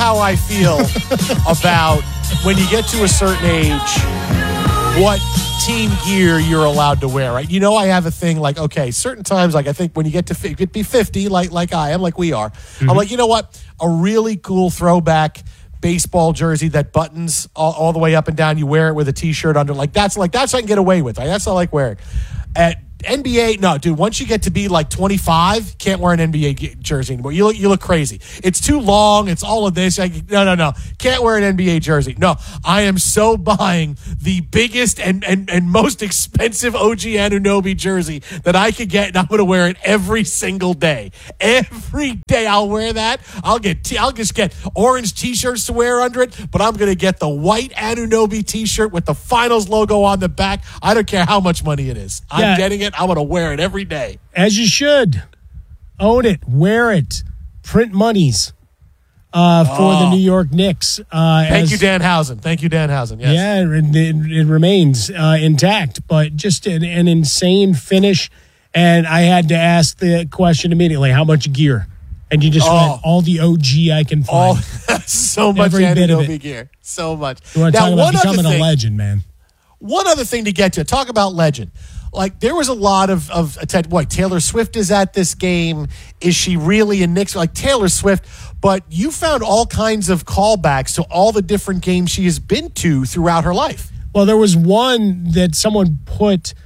how I feel about when you get to a certain age, what team gear you're allowed to wear, right? You know, I have a thing like, okay, certain times, like I think when you get to be 50, like I am, like we are, I'm like, you know what? A really cool throwback baseball jersey that buttons all the way up and down. You wear it with a T-shirt under. That's I can get away with. Right? That's all I like wearing. At NBA, no, dude. Once you get to be like 25, can't wear an NBA jersey anymore. You look crazy. It's too long. It's all of this. No. Can't wear an NBA jersey. No, I am so buying the biggest and most expensive OG Anunoby jersey that I could get, and I'm going to wear it every single day. Every day I'll wear that. I'll just get orange T-shirts to wear under it, but I'm going to get the white Anunoby T-shirt with the Finals logo on the back. I don't care how much money it is. I'm getting it. I'm going to wear it every day. As you should. Own it. Wear it. Print monies for the New York Knicks. Thank you, Danhausen. Yes. Yeah, it remains intact, but just an insane finish. And I had to ask the question immediately, how much gear? And you just went, all the OG I can find. So much Anunoby gear. So much. You want to talk about becoming a legend, man. One other thing to get to. Talk about legend. Like, there was a lot of Taylor Swift is at this game. Is she really a Knicks? Like, Taylor Swift. But you found all kinds of callbacks to all the different games she has been to throughout her life. Well, there was one that someone put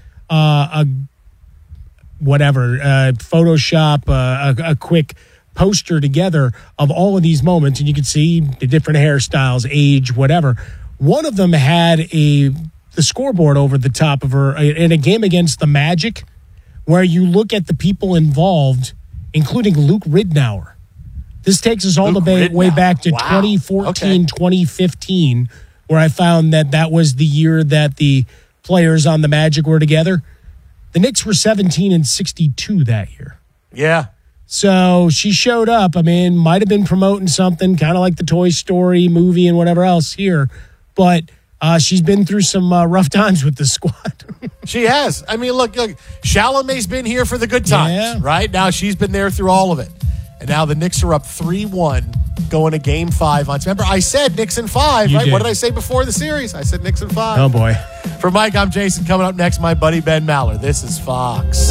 Photoshop, a quick poster together of all of these moments, and you could see the different hairstyles, age, whatever. One of them had the scoreboard over the top of her in a game against the Magic, where you look at the people involved, including Luke Ridnour. This takes us all the way back to 2014, 2015, where I found that was the year that the players on the Magic were together. The Knicks were 17-62 that year. Yeah. So she showed up. I mean, might have been promoting something, kind of like the Toy Story movie and whatever else here, but she's been through some rough times with the squad. She has. I mean, look, Chalamet's been here for the good times, right? Now she's been there through all of it. And now the Knicks are up 3-1 going to Game 5. Remember, I said Knicks in 5, right? Did. What did I say before the series? I said Knicks in 5. Oh, boy. For Mike, I'm Jason. Coming up next, my buddy Ben Maller. This is Fox.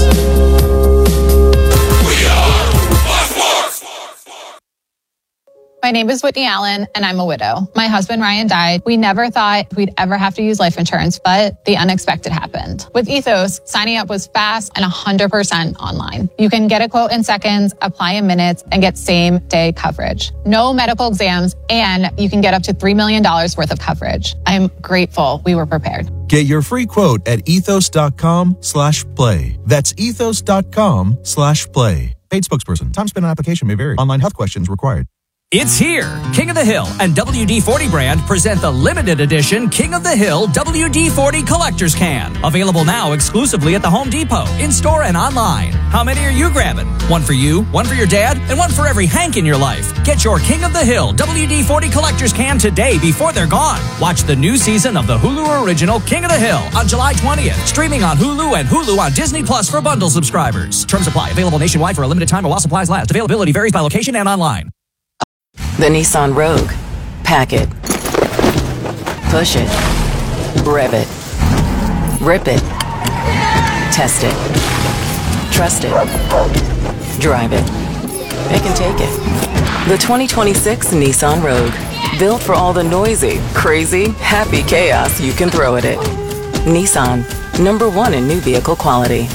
My name is Whitney Allen, and I'm a widow. My husband, Ryan, died. We never thought we'd ever have to use life insurance, but the unexpected happened. With Ethos, signing up was fast and 100% online. You can get a quote in seconds, apply in minutes, and get same-day coverage. No medical exams, and you can get up to $3 million worth of coverage. I'm grateful we were prepared. Get your free quote at ethos.com/play. That's ethos.com/play. Paid spokesperson. Time spent on application may vary. Online health questions required. It's here. King of the Hill and WD-40 brand present the limited edition King of the Hill WD-40 Collector's Can. Available now exclusively at the Home Depot, in-store and online. How many are you grabbing? One for you, one for your dad, and one for every Hank in your life. Get your King of the Hill WD-40 Collector's Can today before they're gone. Watch the new season of the Hulu original King of the Hill on July 20th. Streaming on Hulu and Hulu on Disney Plus for bundle subscribers. Terms apply. Available nationwide for a limited time while supplies last. Availability varies by location and online. The Nissan Rogue. Pack it. Push it. Rev it. Rip it. Test it. Trust it. Drive it. It can take it. The 2026 Nissan Rogue. Built for all the noisy, crazy, happy chaos you can throw at it. Nissan. #1 in new vehicle quality.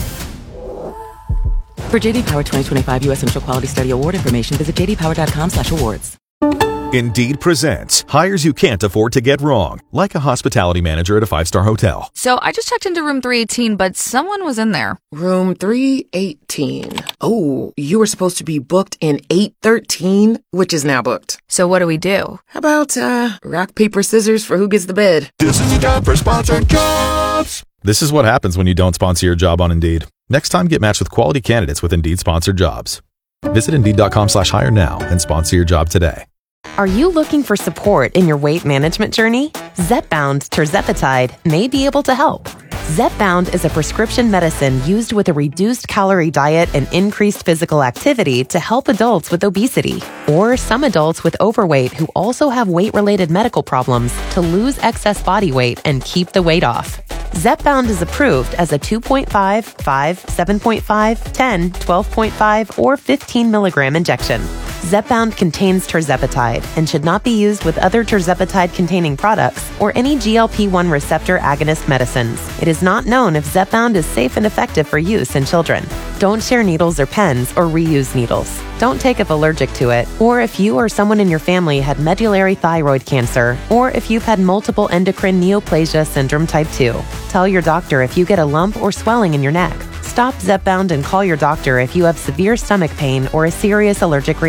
For JD Power 2025 U.S. Initial Quality Study Award information, visit jdpower.com/awards. Indeed presents hires you can't afford to get wrong, like a hospitality manager at a 5-star hotel. So I just checked into room 318, but someone was in there. Room 318. Oh, you were supposed to be booked in 813, which is now booked. So what do we do? How about rock, paper, scissors for who gets the bid? This is the time for sponsored jobs. This is what happens when you don't sponsor your job on Indeed. Next time, get matched with quality candidates with Indeed sponsored jobs. Visit Indeed.com/hire now and sponsor your job today. Are you looking for support in your weight management journey? Zepbound tirzepatide may be able to help. Zepbound is a prescription medicine used with a reduced calorie diet and increased physical activity to help adults with obesity, or some adults with overweight who also have weight-related medical problems to lose excess body weight and keep the weight off. Zepbound is approved as a 2.5, 5, 7.5, 10, 12.5, or 15 milligram injection. Zepbound contains tirzepatide and should not be used with other tirzepatide-containing products or any GLP-1 receptor agonist medicines. It is not known if Zepbound is safe and effective for use in children. Don't share needles or pens or reuse needles. Don't take if allergic to it, or if you or someone in your family had medullary thyroid cancer, or if you've had multiple endocrine neoplasia syndrome type 2. Tell your doctor if you get a lump or swelling in your neck. Stop Zepbound and call your doctor if you have severe stomach pain or a serious allergic reaction.